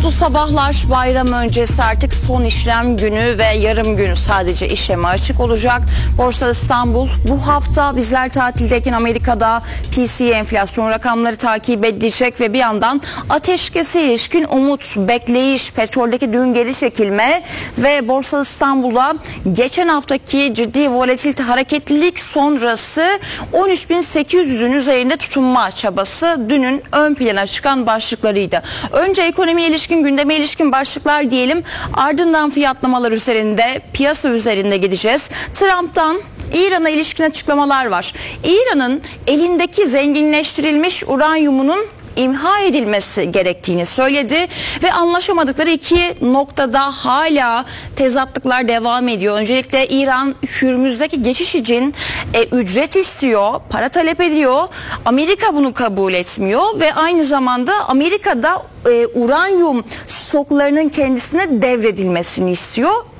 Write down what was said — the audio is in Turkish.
Mutlu sabahlar. Bayram öncesi artık son işlem günü ve yarım günü sadece işleme açık olacak. Borsa İstanbul bu hafta bizler tatildeyken Amerika'da PCE enflasyon rakamları takip edilecek ve bir yandan ateşkese ilişkin umut, bekleyiş, petroldeki dün geri çekilme ve Borsa İstanbul'a geçen haftaki ciddi volatilite hareketlilik sonrası 13.800'ün üzerinde tutunma çabası dünün ön plana çıkan başlıklarıydı. Önce ekonomiye ilişkin, gündeme ilişkin başlıklar diyelim. Ardından fiyatlamalar üzerinde, piyasa üzerinde gideceğiz. Trump'tan İran'a ilişkin açıklamalar var. İran'ın elindeki zenginleştirilmiş uranyumunun imha edilmesi gerektiğini söyledi ve anlaşamadıkları iki noktada hala tezatlıklar devam ediyor. Öncelikle İran Hürmüz'deki geçiş için ücret istiyor, para talep ediyor. Amerika bunu kabul etmiyor ve aynı zamanda Amerika'da uranyum stoklarının kendisine devredilmesini istiyor.